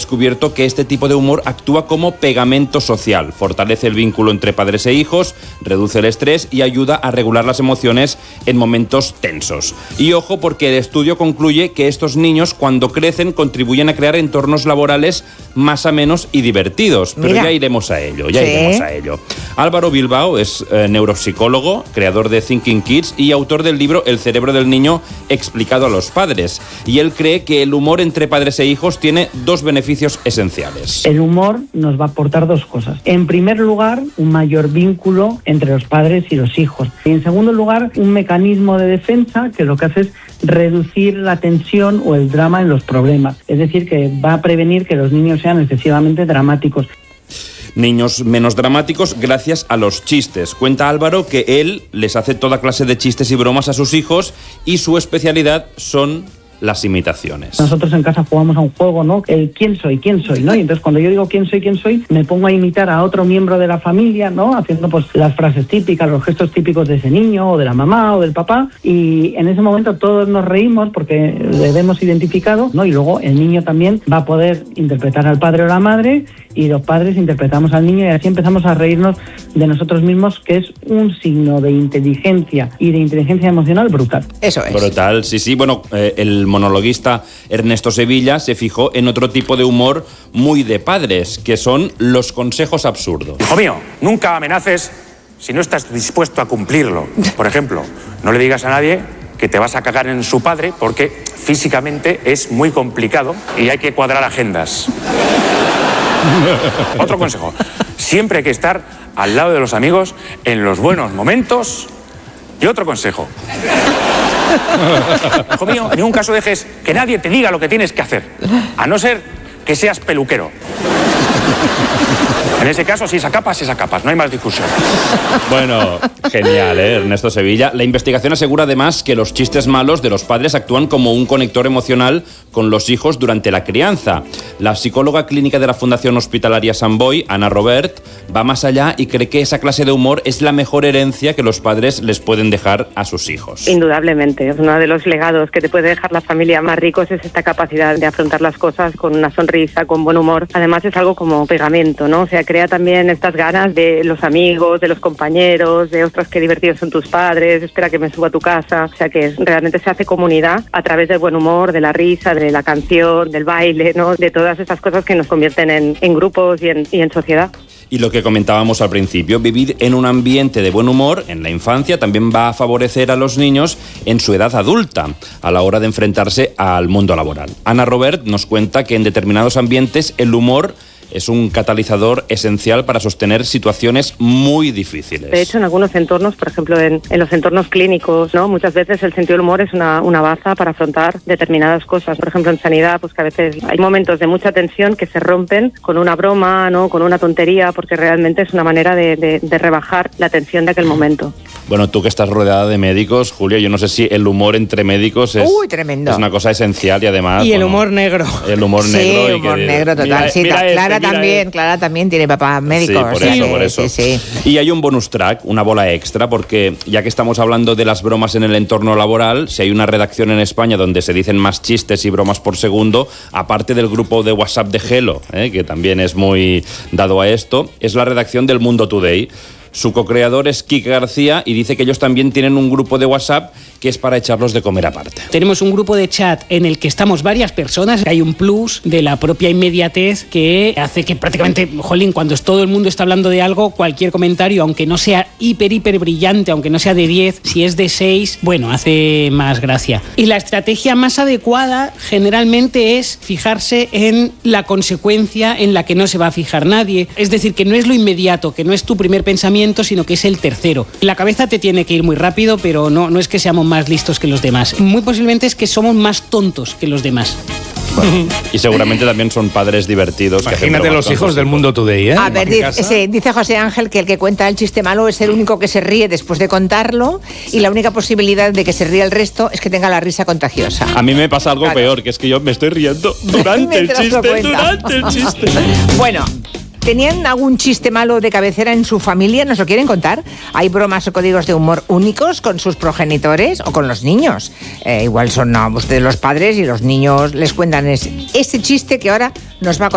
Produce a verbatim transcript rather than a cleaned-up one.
descubierto que este tipo de humor actúa como pegamento social, fortalece el vínculo entre padres e hijos, reduce el estrés y ayuda a regular las emociones en momentos tensos. Y ojo, porque el estudio concluye que estos niños, cuando crecen, contribuyen a crear entornos laborales más amenos y divertidos. Pero Mira. ya iremos a ello, ya ¿Sí? iremos a ello. Álvaro Bilbao es eh, neuropsicólogo, creador de Thinking Kids y autor del libro El cerebro del niño explicado a los padres. Y él cree que el humor entre padres e hijos tiene dos beneficios esenciales. El humor nos va a aportar dos cosas. En primer lugar, un mayor vínculo entre los padres y los hijos. Y en segundo lugar, un mecanismo de defensa que lo que hace es reducir la tensión o el drama en los problemas. Es decir, que va a prevenir que los niños sean excesivamente dramáticos. Niños menos dramáticos gracias a los chistes. Cuenta Álvaro que él les hace toda clase de chistes y bromas a sus hijos y su especialidad son las imitaciones. Nosotros en casa jugamos a un juego, ¿no? El quién soy, quién soy, ¿no? Y entonces cuando yo digo quién soy, quién soy, me pongo a imitar a otro miembro de la familia, ¿no? Haciendo pues las frases típicas, los gestos típicos de ese niño, o de la mamá, o del papá, y en ese momento todos nos reímos porque le hemos identificado, ¿no? Y luego el niño también va a poder interpretar al padre o la madre, y los padres interpretamos al niño, y así empezamos a reírnos de nosotros mismos, que es un signo de inteligencia y de inteligencia emocional brutal. Eso es. Brutal, sí, sí. Bueno, eh, el monologuista Ernesto Sevilla se fijó en otro tipo de humor muy de padres, que son los consejos absurdos. Hijo mío, nunca amenaces si no estás dispuesto a cumplirlo. Por ejemplo, no le digas a nadie que te vas a cagar en su padre porque físicamente es muy complicado y hay que cuadrar agendas. Otro consejo, siempre hay que estar al lado de los amigos en los buenos momentos. Y otro consejo, hijo mío, en ningún caso dejes que nadie te diga lo que tienes que hacer, a no ser que seas peluquero. En ese caso, si es a capas, es a capas, no hay más discusión. Bueno, genial, ¿eh? Ernesto Sevilla. La investigación asegura además que los chistes malos de los padres actúan como un conector emocional con los hijos durante la crianza. La psicóloga clínica de la Fundación Hospitalaria Sant Boi, Ana Robert, va más allá y cree que esa clase de humor es la mejor herencia que los padres les pueden dejar a sus hijos. Indudablemente, uno de los legados que te puede dejar la familia más ricos es esta capacidad de afrontar las cosas con una sonrisa, con buen humor. Además es algo como pegamento, ¿no? O sea, crea también estas ganas de los amigos, de los compañeros, de ostras, qué divertidos son tus padres, espera que me suba a tu casa. O sea, que realmente se hace comunidad a través del buen humor, de la risa, de la canción, del baile, ¿no? De todas estas cosas que nos convierten en, en grupos y en, y en sociedad. Y lo que comentábamos al principio, vivir en un ambiente de buen humor en la infancia también va a favorecer a los niños en su edad adulta, a la hora de enfrentarse al mundo laboral. Ana Robert nos cuenta que en determinados ambientes el humor es un catalizador esencial para sostener situaciones muy difíciles. De hecho, en algunos entornos, por ejemplo, en, en los entornos clínicos, ¿no? Muchas veces el sentido del humor es una, una baza para afrontar determinadas cosas. Por ejemplo, en sanidad, pues que a veces hay momentos de mucha tensión que se rompen con una broma, ¿no? Con una tontería, porque realmente es una manera de, de, de rebajar la tensión de aquel momento. Bueno, tú que estás rodeada de médicos, Julia, yo no sé si el humor entre médicos es, Uy, tremendo. es una cosa esencial y además... Y el bueno, humor negro. El humor sí, negro. Sí, humor que, negro total. Mira, sí, mira Clara este, también, este. Clara también tiene papá médico. Sí, por o sea eso, que, por eso. Sí, sí. Y hay un bonus track, una bola extra, porque ya que estamos hablando de las bromas en el entorno laboral, si hay una redacción en España donde se dicen más chistes y bromas por segundo, aparte del grupo de WhatsApp de Gelo, ¿eh? que también es muy dado a esto, es la redacción del Mundo Today. Su co-creador es Quique García y dice que ellos también tienen un grupo de WhatsApp que es para echarlos de comer aparte. Tenemos un grupo de chat en el que estamos varias personas. Hay un plus de la propia inmediatez que hace que prácticamente, jolín, cuando todo el mundo está hablando de algo, cualquier comentario, aunque no sea hiper, hiper brillante, aunque no sea de diez, si es de seis, bueno, hace más gracia. Y la estrategia más adecuada generalmente es fijarse en la consecuencia en la que no se va a fijar nadie. Es decir, que no es lo inmediato, que no es tu primer pensamiento, sino que es el tercero. La cabeza te tiene que ir muy rápido, pero no, no es que seamos más listos que los demás. Muy posiblemente es que somos más tontos que los demás. Bueno, y seguramente también son padres divertidos. Imagínate los hijos del Mundo Today, ¿eh? A ver, dice, dice José Ángel que el que cuenta el chiste malo es el único que se ríe después de contarlo y la única posibilidad de que se ría el resto es que tenga la risa contagiosa. A mí me pasa algo claro. peor, que es que yo me estoy riendo durante el chiste, durante el chiste. Bueno, ¿tenían algún chiste malo de cabecera en su familia? ¿Nos lo quieren contar? ¿Hay bromas o códigos de humor únicos con sus progenitores o con los niños? Eh, igual son no, ustedes los padres y los niños les cuentan ese, ese chiste que ahora nos va a contar.